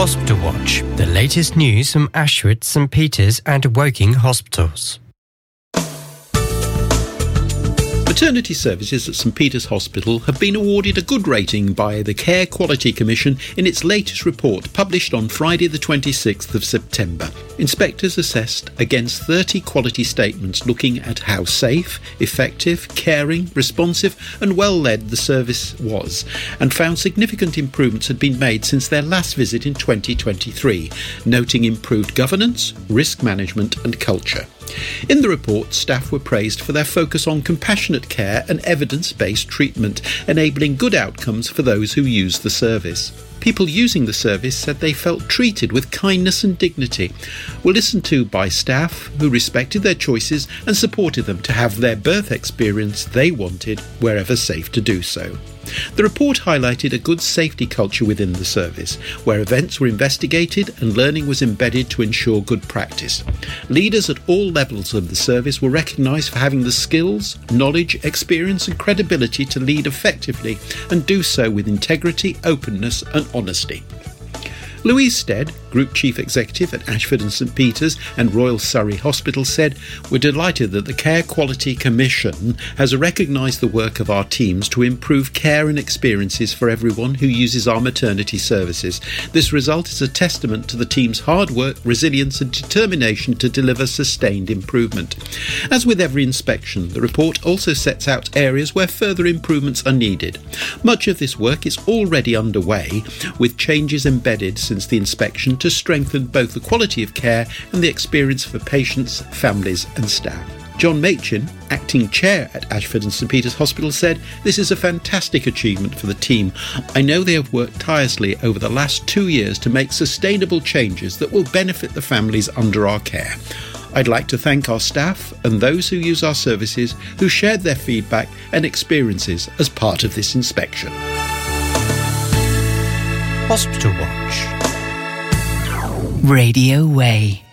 Hospital Watch, the latest news from Ashford, St Peter's and Woking hospitals. Maternity services at St Peter's Hospital have been awarded a good rating by the Care Quality Commission in its latest report published on Friday the 26th of September. Inspectors assessed against 30 quality statements looking at how safe, effective, caring, responsive and well-led the service was, and found significant improvements had been made since their last visit in 2023, noting improved governance, risk management and culture. In the report, staff were praised for their focus on compassionate care and evidence-based treatment, enabling good outcomes for those who use the service. People using the service said they felt treated with kindness and dignity, were listened to by staff who respected their choices and supported them to have their birth experience they wanted wherever safe to do so. The report highlighted a good safety culture within the service, where events were investigated and learning was embedded to ensure good practice. Leaders at all levels of the service were recognised for having the skills, knowledge, experience and credibility to lead effectively and do so with integrity, openness and honesty. Louise Stead, Group Chief Executive at Ashford and St Peter's and Royal Surrey Hospital, said, "We're delighted that the Care Quality Commission has recognised the work of our teams to improve care and experiences for everyone who uses our maternity services. This result is a testament to the team's hard work, resilience and determination to deliver sustained improvement." As with every inspection, the report also sets out areas where further improvements are needed. Much of this work is already underway, with changes embedded since the inspection to strengthen both the quality of care and the experience for patients, families and staff. John Machin, acting chair at Ashford and St Peter's Hospital, said, "This is a fantastic achievement for the team. I know they have worked tirelessly over the last 2 years to make sustainable changes that will benefit the families under our care. I'd like to thank our staff and those who use our services who shared their feedback and experiences as part of this inspection." Hospital Watch. Radio Way.